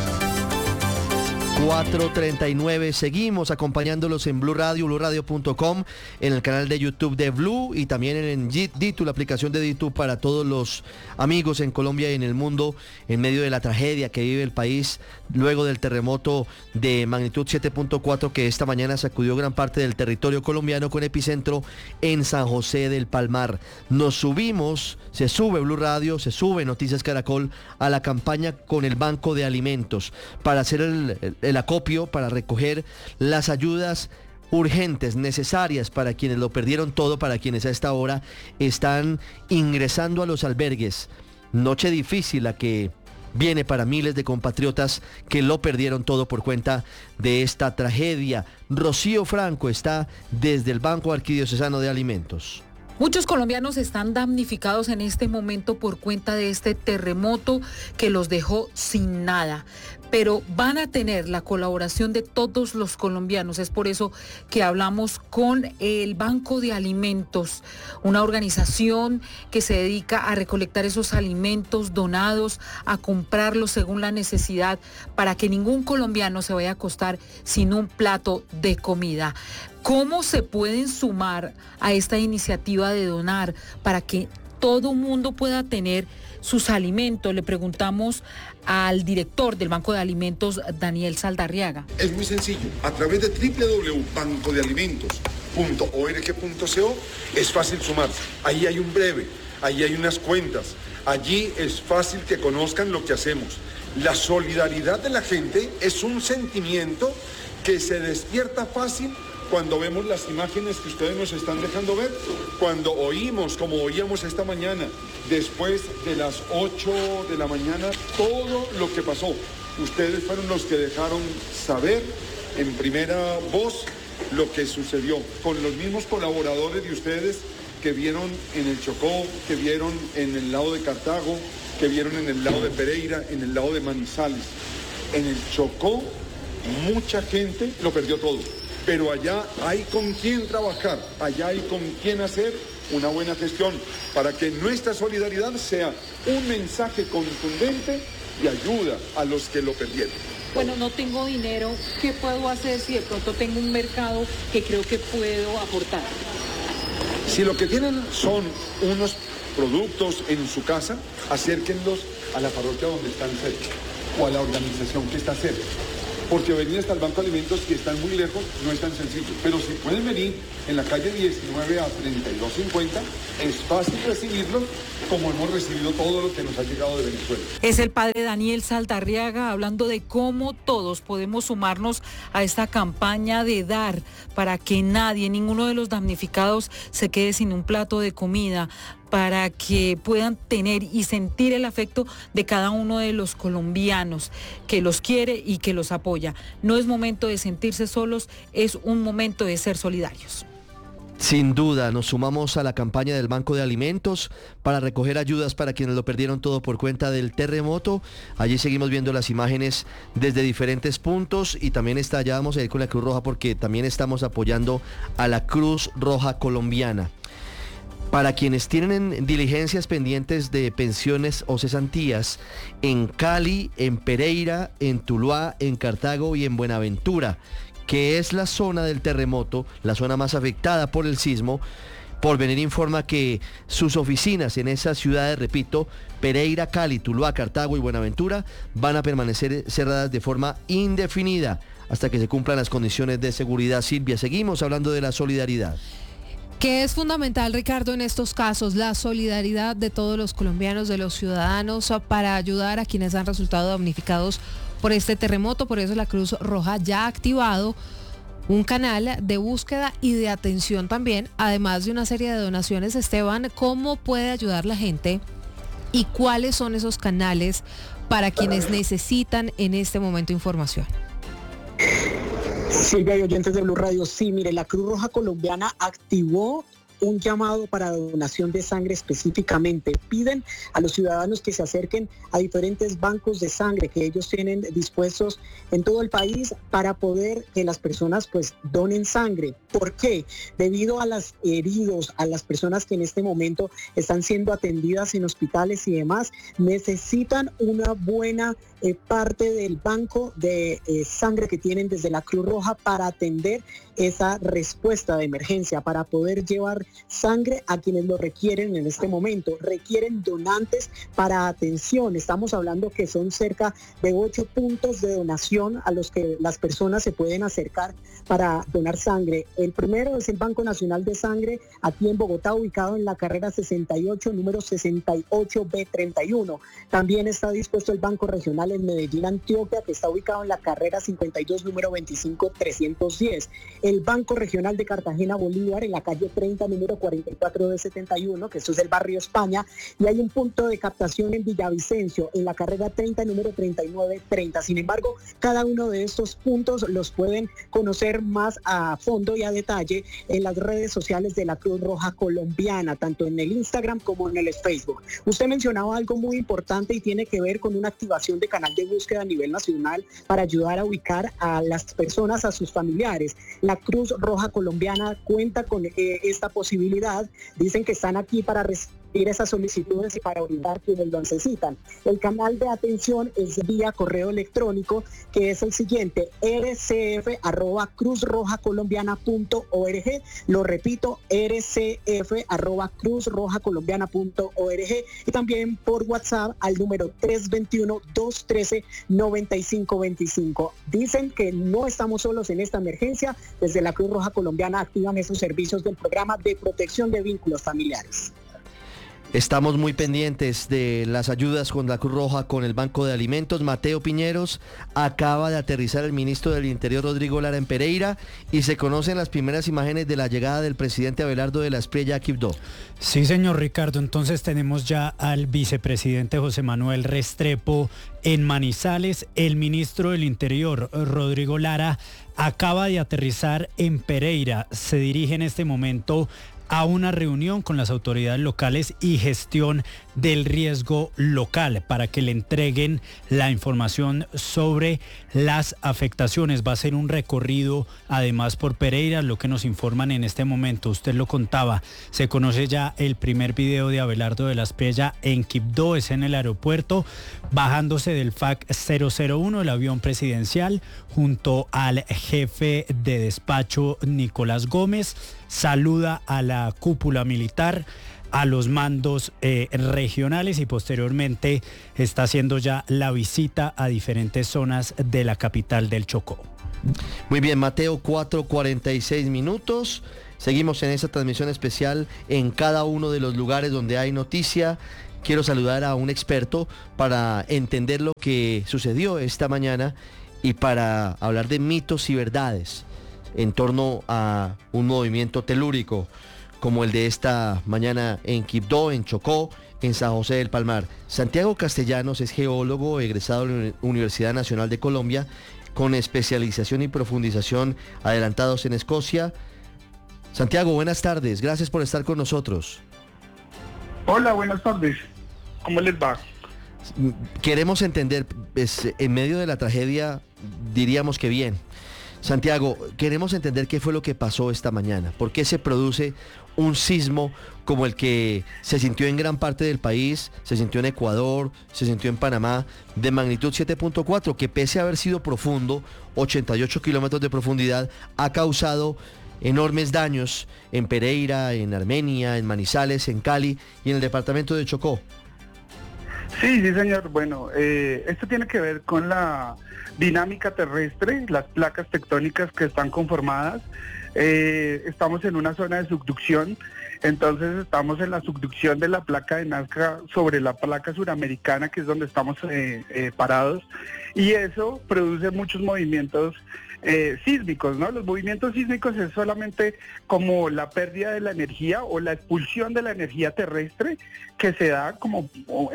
4:39, seguimos acompañándolos en Blue Radio, bluradio.com, en el canal de YouTube de Blue y también en Ditu, la aplicación de Ditu para todos los amigos en Colombia y en el mundo en medio de la tragedia que vive el país luego del terremoto de magnitud 7.4 que esta mañana sacudió gran parte del territorio colombiano con epicentro en San José del Palmar. Nos subimos, se sube Blue Radio, se sube Noticias Caracol a la campaña con el Banco de Alimentos para hacer el acopio, para recoger las ayudas urgentes, necesarias para quienes lo perdieron todo, para quienes a esta hora están ingresando a los albergues. Noche difícil la que viene para miles de compatriotas que lo perdieron todo por cuenta de esta tragedia. Rocío Franco está desde el Banco Arquidiocesano de Alimentos. Muchos colombianos están damnificados en este momento por cuenta de este terremoto que los dejó sin nada, pero van a tener la colaboración de todos los colombianos. Es por eso que hablamos con el Banco de Alimentos, una organización que se dedica a recolectar esos alimentos donados, a comprarlos según la necesidad, para que ningún colombiano se vaya a acostar sin un plato de comida. ¿Cómo se pueden sumar a esta iniciativa de donar para que todo mundo pueda tener sus alimentos? Le preguntamos al director del Banco de Alimentos, Daniel Saldarriaga. Es muy sencillo. A través de www.bancodealimentos.org.co es fácil sumarse. Ahí hay un breve, ahí hay unas cuentas. Allí es fácil que conozcan lo que hacemos. La solidaridad de la gente es un sentimiento que se despierta fácil cuando vemos las imágenes que ustedes nos están dejando ver, cuando oímos, como oíamos esta mañana, después de las 8 de la mañana, todo lo que pasó. Ustedes fueron los que dejaron saber en primera voz lo que sucedió, con los mismos colaboradores de ustedes que vieron en el Chocó, que vieron en el lado de Cartago, que vieron en el lado de Pereira, en el lado de Manizales. En el Chocó mucha gente lo perdió todo. Pero allá hay con quién trabajar, allá hay con quién hacer una buena gestión para que nuestra solidaridad sea un mensaje contundente y ayuda a los que lo perdieron. Bueno, no tengo dinero, ¿qué puedo hacer si de pronto tengo un mercado que creo que puedo aportar? Si lo que tienen son unos productos en su casa, acérquenlos a la parroquia donde están cerca o a la organización que está cerca. Porque venir hasta el Banco de Alimentos, que están muy lejos, no es tan sencillo. Pero si pueden venir en la calle 19 a 3250, es fácil recibirlos como hemos recibido todo lo que nos ha llegado de Venezuela. Es el padre Daniel Saldarriaga hablando de cómo todos podemos sumarnos a esta campaña de dar para que nadie, ninguno de los damnificados se quede sin un plato de comida, para que puedan tener y sentir el afecto de cada uno de los colombianos que los quiere y que los apoya. No es momento de sentirse solos, es un momento de ser solidarios. Sin duda, nos sumamos a la campaña del Banco de Alimentos para recoger ayudas para quienes lo perdieron todo por cuenta del terremoto. Allí seguimos viendo las imágenes desde diferentes puntos y también ya vamos a ir con la Cruz Roja porque también estamos apoyando a la Cruz Roja colombiana. Para quienes tienen diligencias pendientes de pensiones o cesantías en Cali, en Pereira, en Tuluá, en Cartago y en Buenaventura, que es la zona del terremoto, la zona más afectada por el sismo, Porvenir informa que sus oficinas en esas ciudades, repito, Pereira, Cali, Tuluá, Cartago y Buenaventura, van a permanecer cerradas de forma indefinida hasta que se cumplan las condiciones de seguridad. Silvia, seguimos hablando de la solidaridad. Que es fundamental, Ricardo, en estos casos, la solidaridad de todos los colombianos, de los ciudadanos, para ayudar a quienes han resultado damnificados por este terremoto. Por eso la Cruz Roja ya ha activado un canal de búsqueda y de atención también, además de una serie de donaciones. Esteban, ¿cómo puede ayudar la gente y cuáles son esos canales para quienes necesitan en este momento información? Silvia y oyentes de Blue Radio, sí, mire, la Cruz Roja Colombiana activó un llamado para donación de sangre específicamente. Piden a los ciudadanos que se acerquen a diferentes bancos de sangre que ellos tienen dispuestos en todo el país para poder que las personas pues donen sangre. ¿Por qué? Debido a los heridos, a las personas que en este momento están siendo atendidas en hospitales y demás, necesitan una buena parte del banco de sangre que tienen desde la Cruz Roja para atender esa respuesta de emergencia, para poder llevar sangre a quienes lo requieren en este momento. Requieren donantes para atención. Estamos hablando que son cerca de 8 puntos de donación a los que las personas se pueden acercar para donar sangre. El primero es el Banco Nacional de Sangre, aquí en Bogotá, ubicado en la carrera 68, número 68B31. También está dispuesto el Banco Regional en Medellín, Antioquia, que está ubicado en la carrera 52, número 25310. El Banco Regional de Cartagena, Bolívar, en la calle 30, número 44B71, que esto es el barrio España, y hay un punto de captación en Villavicencio, en la carrera 30, número 3930. Sin embargo, cada uno de estos puntos los pueden conocer más a fondo y a detalle en las redes sociales de la Cruz Roja Colombiana, tanto en el Instagram como en el Facebook. Usted mencionaba algo muy importante y tiene que ver con una activación de canal de búsqueda a nivel nacional para ayudar a ubicar a las personas, a sus familiares. La Cruz Roja Colombiana cuenta con esta posibilidad. Dicen que están aquí para recibir esas solicitudes y para brindar quienes lo necesitan. El canal de atención es vía correo electrónico, que es el siguiente: rcf@cruzrojacolombiana.org. Lo repito, rcf@cruzrojacolombiana.org, y también por WhatsApp al número 321-213-9525. Dicen que no estamos solos en esta emergencia. Desde la Cruz Roja Colombiana activan esos servicios del programa de protección de vínculos familiares. Estamos muy pendientes de las ayudas con la Cruz Roja, con el Banco de Alimentos. Mateo Piñeros, acaba de aterrizar el ministro del Interior, Rodrigo Lara, en Pereira, y se conocen las primeras imágenes de la llegada del presidente Abelardo de la Espriella a Quibdó. Sí, señor Ricardo, entonces tenemos ya al vicepresidente José Manuel Restrepo en Manizales. El ministro del Interior, Rodrigo Lara, acaba de aterrizar en Pereira. Se dirige en este momento a una reunión con las autoridades locales y gestión del riesgo local para que le entreguen la información sobre las afectaciones. Va a ser un recorrido además por Pereira, lo que nos informan en este momento. Usted lo contaba, se conoce ya el primer video de Abelardo de la Espriella en Quibdó, es en el aeropuerto, bajándose del FAC 001, el avión presidencial, junto al jefe de despacho Nicolás Gómez. Saluda a la cúpula militar, a los mandos regionales y posteriormente está haciendo ya la visita a diferentes zonas de la capital del Chocó. Muy bien, Mateo, 4:46 minutos. Seguimos en esa transmisión especial en cada uno de los lugares donde hay noticia. Quiero saludar a un experto para entender lo que sucedió esta mañana y para hablar de mitos y verdades en torno a un movimiento telúrico como el de esta mañana en Quibdó, en Chocó, en San José del Palmar. Santiago Castellanos es geólogo egresado de la Universidad Nacional de Colombia, con especialización y profundización adelantados en Escocia. Santiago, buenas tardes, gracias por estar con nosotros. Hola, buenas tardes, ¿cómo les va? Queremos entender, en medio de la tragedia, diríamos que bien. Santiago, queremos entender qué fue lo que pasó esta mañana, por qué se produce un sismo como el que se sintió en gran parte del país, se sintió en Ecuador, se sintió en Panamá, de magnitud 7.4, que pese a haber sido profundo, 88 kilómetros de profundidad, ha causado enormes daños en Pereira, en Armenia, en Manizales, en Cali y en el departamento de Chocó. Sí, señor. Bueno, esto tiene que ver con la dinámica terrestre, las placas tectónicas que están conformadas. Estamos en una zona de subducción, entonces estamos en la subducción de la placa de Nazca sobre la placa suramericana, que es donde estamos parados, y eso produce muchos movimientos sísmicos, ¿no? Los movimientos sísmicos es solamente como la pérdida de la energía o la expulsión de la energía terrestre que se da como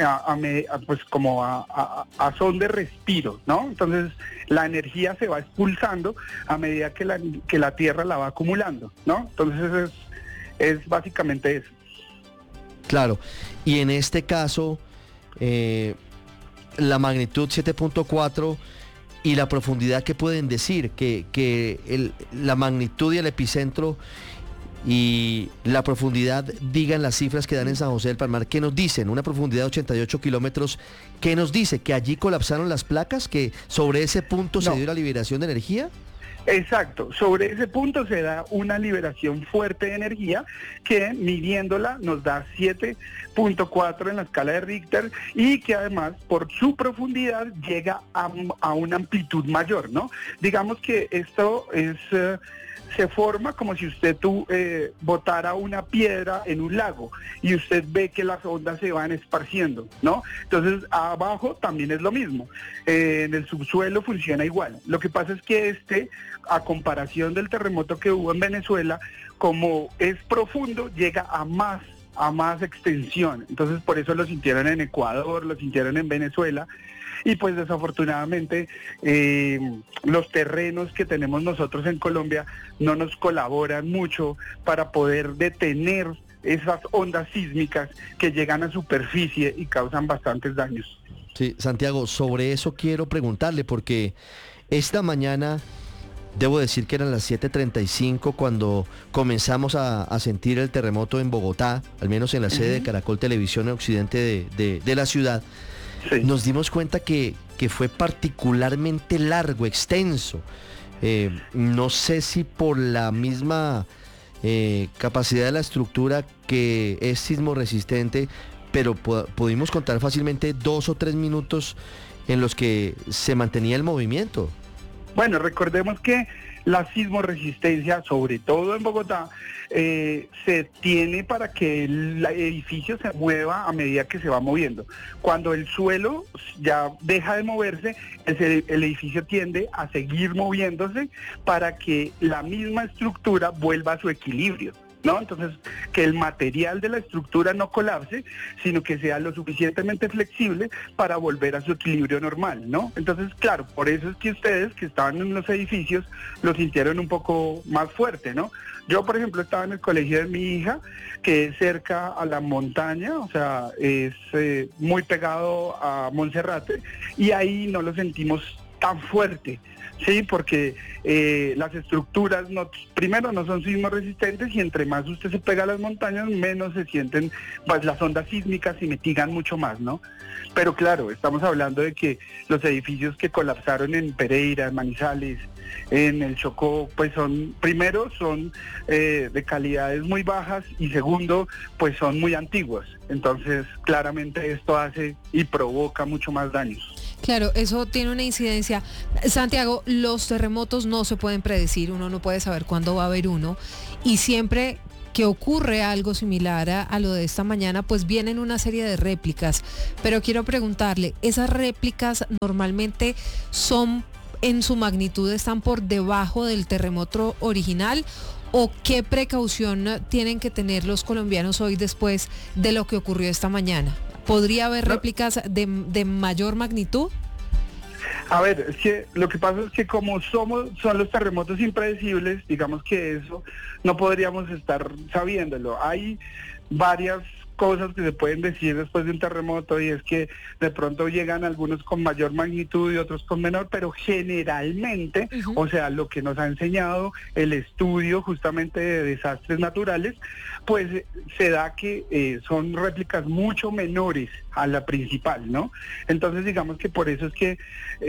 a son de respiro, ¿no? Entonces la energía se va expulsando a medida que la Tierra la va acumulando, ¿no? Entonces es básicamente eso. Claro, y en este caso la magnitud 7.4 y la profundidad, que pueden decir que la magnitud y el epicentro y la profundidad, digan las cifras que dan en San José del Palmar, ¿qué nos dicen? Una profundidad de 88 kilómetros, ¿qué nos dice? ¿Que allí colapsaron las placas? ¿Que sobre ese punto se dio la liberación de energía? Exacto, sobre ese punto se da una liberación fuerte de energía que midiéndola nos da 7.4 en la escala de Richter y que además por su profundidad llega a una amplitud mayor, ¿no? Digamos que esto se forma como si usted botara una piedra en un lago y usted ve que las ondas se van esparciendo, ¿no? Entonces abajo también es lo mismo, en el subsuelo funciona igual. Lo que pasa es que a comparación del terremoto que hubo en Venezuela, como es profundo, llega a más extensión. Entonces por eso lo sintieron en Ecuador, lo sintieron en Venezuela. Y pues desafortunadamente los terrenos que tenemos nosotros en Colombia no nos colaboran mucho para poder detener esas ondas sísmicas que llegan a superficie y causan bastantes daños. Sí, Santiago, sobre eso quiero preguntarle, porque esta mañana, debo decir que eran las 7:35 cuando comenzamos a sentir el terremoto en Bogotá, al menos en la sede de Caracol Televisión en occidente de la ciudad. Sí. Nos dimos cuenta que fue particularmente largo, extenso. No sé si por la misma capacidad de la estructura que es sismo resistente, pero pudimos contar fácilmente 2 o 3 minutos en los que se mantenía el movimiento. Bueno, recordemos que la sismoresistencia, sobre todo en Bogotá, se tiene para que el edificio se mueva a medida que se va moviendo. Cuando el suelo ya deja de moverse, el edificio tiende a seguir moviéndose para que la misma estructura vuelva a su equilibrio, ¿no? Entonces, que el material de la estructura no colapse, sino que sea lo suficientemente flexible para volver a su equilibrio normal, ¿no? Entonces, claro, por eso es que ustedes que estaban en los edificios lo sintieron un poco más fuerte, ¿no? Yo, por ejemplo, estaba en el colegio de mi hija, que es cerca a la montaña, o sea, es muy pegado a Monserrate, y ahí no lo sentimos tan fuerte. Sí, porque las estructuras primero no son sismo resistentes, y entre más usted se pega a las montañas, menos se sienten pues, las ondas sísmicas y mitigan mucho más, ¿no? Pero claro, estamos hablando de que los edificios que colapsaron en Pereira, en Manizales, en el Chocó, pues son de calidades muy bajas, y segundo, pues son muy antiguos. Entonces, claramente esto hace y provoca mucho más daños. Claro, eso tiene una incidencia. Santiago, los terremotos no se pueden predecir, uno no puede saber cuándo va a haber uno, y siempre que ocurre algo similar a lo de esta mañana, pues vienen una serie de réplicas. Pero quiero preguntarle, ¿esas réplicas normalmente son, en su magnitud, están por debajo del terremoto original? ¿O qué precaución tienen que tener los colombianos hoy después de lo que ocurrió esta mañana? ¿Podría haber réplicas de mayor magnitud? A ver, es que lo que pasa es que como son los terremotos impredecibles, digamos que eso no podríamos estar sabiéndolo. Hay varias cosas que se pueden decir después de un terremoto, y es que de pronto llegan algunos con mayor magnitud y otros con menor, pero generalmente, o sea, lo que nos ha enseñado el estudio justamente de desastres naturales, pues se da que son réplicas mucho menores a la principal, ¿no? Entonces digamos que por eso es que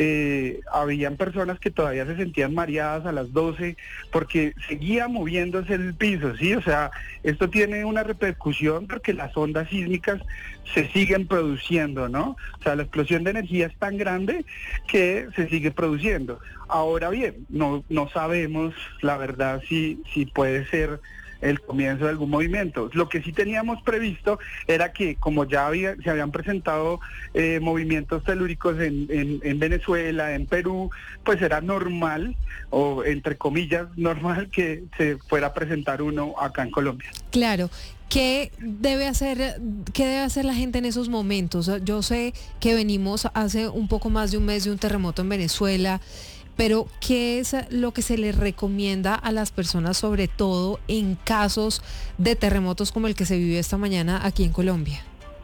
habían personas que todavía se sentían mareadas a las 12 porque seguía moviéndose el piso, ¿sí? O sea, esto tiene una repercusión porque las ondas sísmicas se siguen produciendo, ¿no? O sea, la explosión de energía es tan grande que se sigue produciendo. Ahora bien, no sabemos la verdad si puede ser el comienzo de algún movimiento. Lo que sí teníamos previsto era que, como ya se habían presentado movimientos telúricos en Venezuela, en Perú, pues era normal, o entre comillas normal, que se fuera a presentar uno acá en Colombia. Claro. ¿Qué debe hacer la gente en esos momentos? Yo sé que venimos hace un poco más de un mes de un terremoto en Venezuela, pero ¿qué es lo que se les recomienda a las personas, sobre todo en casos de terremotos como el que se vivió esta mañana aquí en Colombia?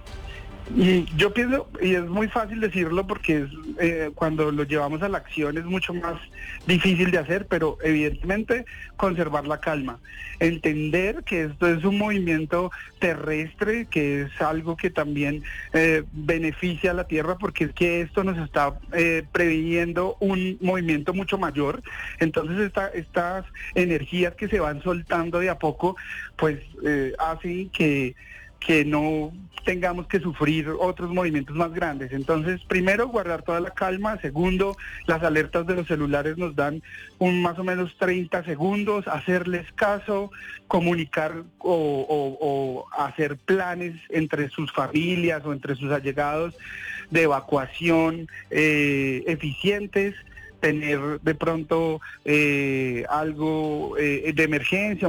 Y yo pienso, y es muy fácil decirlo porque cuando lo llevamos a la acción es mucho más difícil de hacer, pero evidentemente conservar la calma, entender que esto es un movimiento terrestre, que es algo que también beneficia a la Tierra, porque es que esto nos está previniendo un movimiento mucho mayor. Entonces estas energías que se van soltando de a poco, pues hacen que no tengamos que sufrir otros movimientos más grandes. Entonces, primero, guardar toda la calma. Segundo, las alertas de los celulares nos dan más o menos 30 segundos, hacerles caso, comunicar o hacer planes entre sus familias o entre sus allegados de evacuación eficientes, tener de pronto algo de emergencia,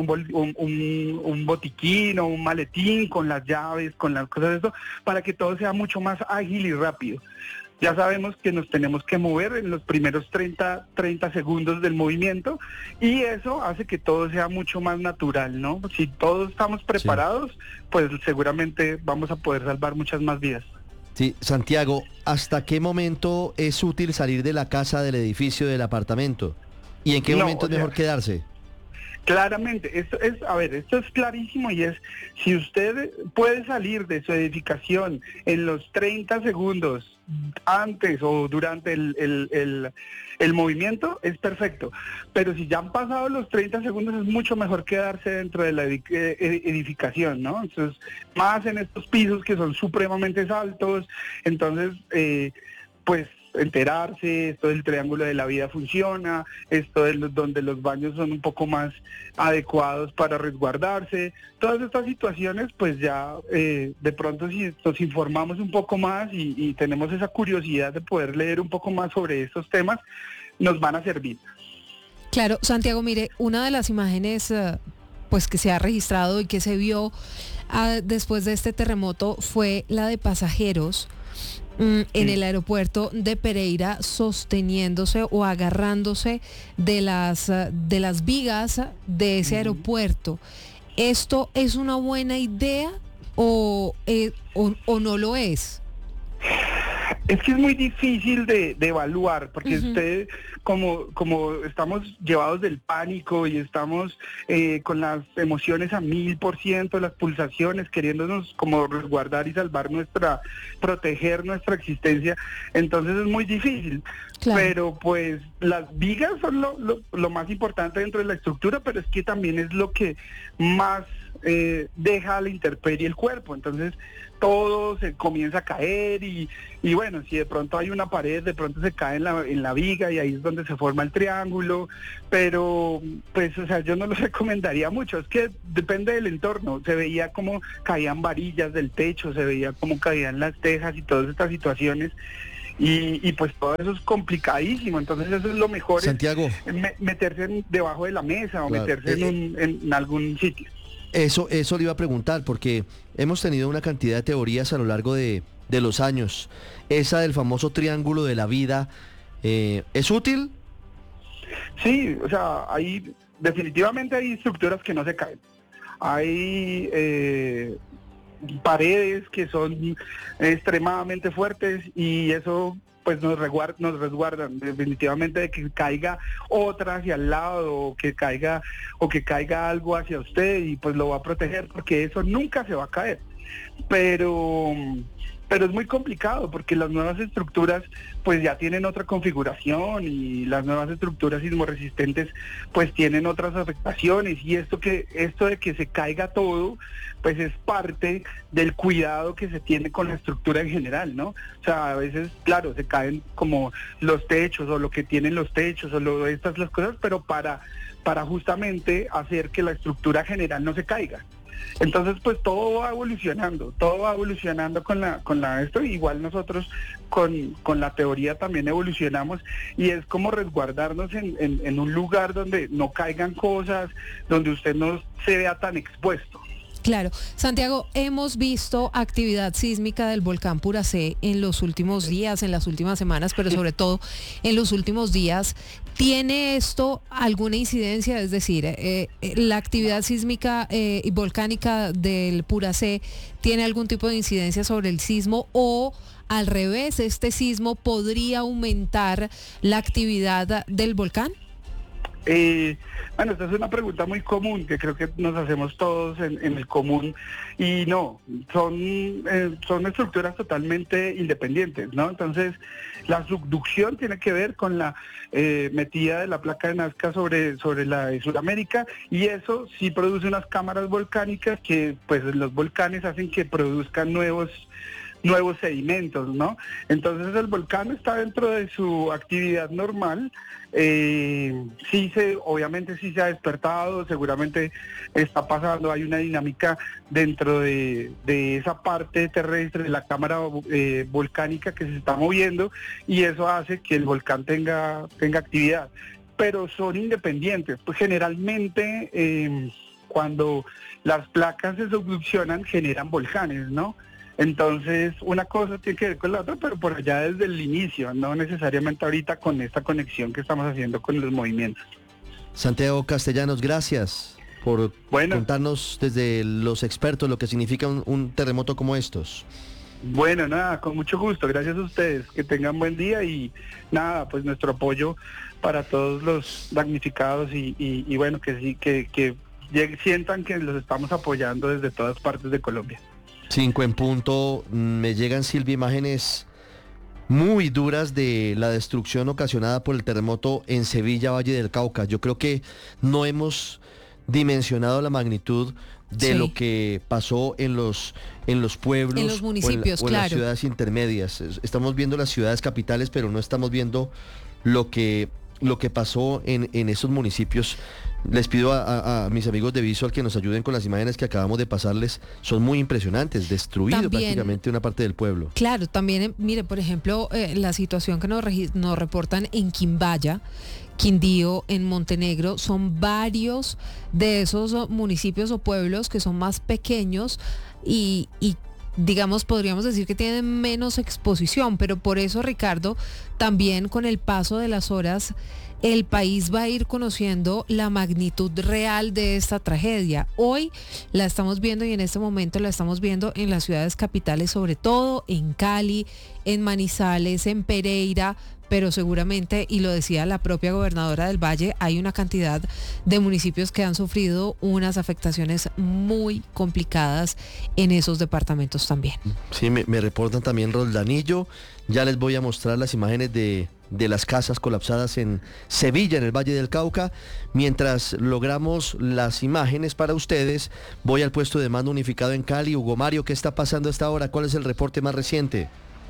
un botiquín o un maletín con las llaves, con las cosas de eso, para que todo sea mucho más ágil y rápido. Ya sabemos que nos tenemos que mover en los primeros 30 segundos del movimiento, y eso hace que todo sea mucho más natural, ¿no? Si todos estamos preparados, pues seguramente vamos a poder salvar muchas más vidas. Sí, Santiago, ¿hasta qué momento es útil salir de la casa, del edificio, del apartamento? ¿Y en qué momento es mejor quedarse? Claramente, esto es clarísimo, y es, si usted puede salir de su edificación en los 30 segundos antes o durante el movimiento, es perfecto. Pero si ya han pasado los 30 segundos, es mucho mejor quedarse dentro de la edificación, ¿no? Entonces, más en estos pisos que son supremamente altos, entonces, pues, enterarse, esto del triángulo de la vida funciona, esto de donde los baños son un poco más adecuados para resguardarse, todas estas situaciones, pues ya de pronto si nos informamos un poco más y tenemos esa curiosidad de poder leer un poco más sobre estos temas, nos van a servir. Claro, Santiago, mire, una de las imágenes pues que se ha registrado y que se vio después de este terremoto fue la de pasajeros en el aeropuerto de Pereira sosteniéndose o agarrándose de las vigas de ese aeropuerto. ¿Esto es una buena idea o no lo es? Es que es muy difícil de evaluar, porque usted, como estamos llevados del pánico y estamos con las emociones a 1000%, las pulsaciones, queriéndonos como resguardar y salvar proteger nuestra existencia, entonces es muy difícil. Claro. Pero pues las vigas son lo más importante dentro de la estructura, pero es que también es lo que más deja a la intemperie el cuerpo, entonces todo se comienza a caer y bueno, si de pronto hay una pared, de pronto se cae en la viga y ahí es donde se forma el triángulo, pero pues o sea, yo no lo recomendaría mucho, es que depende del entorno, se veía como caían varillas del techo, se veía como caían las tejas y todas estas situaciones. Y pues todo eso es complicadísimo, entonces eso es lo mejor, Santiago, meterse debajo de la mesa o meterse en algún sitio. Eso le iba a preguntar, porque hemos tenido una cantidad de teorías a lo largo de los años. Esa del famoso triángulo de la vida, ¿es útil? Sí, o sea, definitivamente hay estructuras que no se caen. Hay paredes que son extremadamente fuertes y eso pues nos resguardan definitivamente de que caiga otra hacia el lado o que caiga algo hacia usted y pues lo va a proteger porque eso nunca se va a caer. Pero es muy complicado porque las nuevas estructuras pues ya tienen otra configuración y las nuevas estructuras sismoresistentes pues tienen otras afectaciones y esto de que se caiga todo pues es parte del cuidado que se tiene con la estructura en general, ¿no? O sea, a veces, claro, se caen como los techos o lo que tienen los techos o estas las cosas, pero para justamente hacer que la estructura general no se caiga. Entonces pues todo va evolucionando con esto, igual nosotros con la teoría también evolucionamos y es como resguardarnos en un lugar donde no caigan cosas, donde usted no se vea tan expuesto. Claro. Santiago, hemos visto actividad sísmica del volcán Puracé en los últimos días, en las últimas semanas, pero sobre todo en los últimos días. ¿Tiene esto alguna incidencia? Es decir, la actividad sísmica y volcánica del Puracé tiene algún tipo de incidencia sobre el sismo o al revés, este sismo podría aumentar la actividad del volcán? Bueno, esta es una pregunta muy común que creo que nos hacemos todos en el común y no, son estructuras totalmente independientes, ¿no? Entonces, la subducción tiene que ver con la metida de la placa de Nazca sobre la de Sudamérica y eso sí produce unas cámaras volcánicas que pues los volcanes hacen que produzcan nuevos sedimentos, ¿no? Entonces el volcán está dentro de su actividad normal, obviamente sí se ha despertado, seguramente está pasando, hay una dinámica dentro de esa parte terrestre de la cámara volcánica que se está moviendo y eso hace que el volcán tenga actividad, pero son independientes, pues generalmente cuando las placas se subduccionan generan volcanes, ¿no? Entonces, una cosa tiene que ver con la otra, pero por allá desde el inicio, no necesariamente ahorita con esta conexión que estamos haciendo con los movimientos. Santiago Castellanos, gracias por contarnos desde los expertos lo que significa un terremoto como estos. Bueno, nada, con mucho gusto, gracias a ustedes, que tengan buen día y nada, pues nuestro apoyo para todos los damnificados y bueno, que sí, que sientan que los estamos apoyando desde todas partes de Colombia. 5 en punto, me llegan, Silvia, imágenes muy duras de la destrucción ocasionada por el terremoto en Sevilla, Valle del Cauca. Yo creo que no hemos dimensionado la magnitud de lo que pasó en los pueblos, en los municipios, o en las ciudades intermedias. Estamos viendo las ciudades capitales, pero no estamos viendo lo que pasó en esos municipios Les pido a mis amigos de Visual que nos ayuden con las imágenes que acabamos de pasarles. Son muy impresionantes, destruido También, prácticamente una parte del pueblo. Claro, también, mire, por ejemplo, la situación que nos reportan en Quimbaya, Quindío, en Montenegro, son varios de esos municipios o pueblos que son más pequeños y digamos, podríamos decir que tienen menos exposición, pero por eso, Ricardo, también con el paso de las horas, el país va a ir conociendo la magnitud real de esta tragedia. Hoy la estamos viendo y en este momento la estamos viendo en las ciudades capitales, sobre todo en Cali, en Manizales, en Pereira, pero seguramente, y lo decía la propia gobernadora del Valle, hay una cantidad de municipios que han sufrido unas afectaciones muy complicadas en esos departamentos también. Sí, me reportan también Roldanillo. Ya les voy a mostrar las imágenes de las casas colapsadas en Sevilla, en el Valle del Cauca. Mientras logramos las imágenes para ustedes, voy al puesto de mando unificado en Cali. Hugo Mario, ¿qué está pasando a esta hora? ¿Cuál es el reporte más reciente?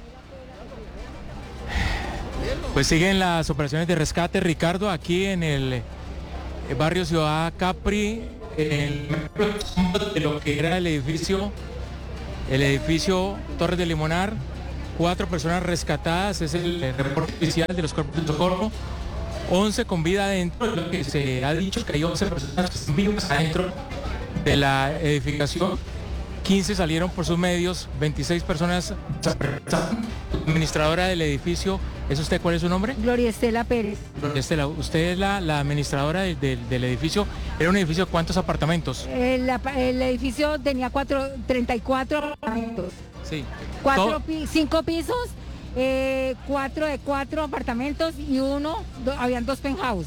Pues siguen las operaciones de rescate, Ricardo, aquí en el barrio Ciudad Capri, en el de lo que era el edificio Torres de Limonar. 4 personas rescatadas, es el reporte oficial de los cuerpos de socorro. 11 con vida adentro, lo que se ha dicho que hay 11 personas que están vivas adentro de la edificación. 15 salieron por sus medios, 26 personas. Administradora del edificio, ¿es usted? ¿Cuál es su nombre? Gloria Estela Pérez. Gloria Estela, usted es la administradora del edificio. ¿Era un edificio de cuántos apartamentos? El edificio tenía 34 apartamentos. Sí. 5 pisos, 4 apartamentos y habían 2 penthouse.